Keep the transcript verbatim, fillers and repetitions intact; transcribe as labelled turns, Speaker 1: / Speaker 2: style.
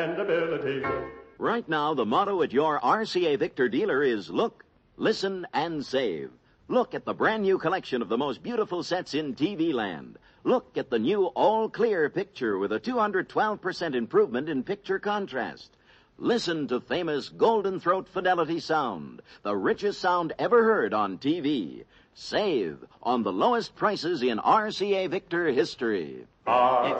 Speaker 1: dependability.
Speaker 2: Right now, the motto at your R C A Victor dealer is look, listen, and save. Look at the brand new collection of the most beautiful sets in T V land. Look at the new all-clear picture with a two hundred twelve percent improvement in picture contrast. Listen to famous Golden Throat Fidelity sound, the richest sound ever heard on T V. Save on the lowest prices in R C A Victor history.
Speaker 1: R